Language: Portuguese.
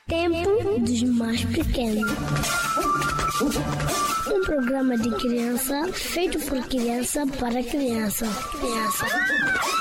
Tempo dos mais pequenos. Um programa de criança feito por criança para criança.